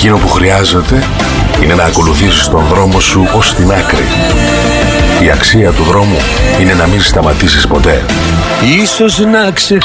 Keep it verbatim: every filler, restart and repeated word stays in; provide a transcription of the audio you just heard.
Εκείνο που χρειάζεται είναι να ακολουθήσεις τον δρόμο σου ως την άκρη. Η αξία του δρόμου είναι να μην σταματήσεις ποτέ. Ίσως να ξεχάσεις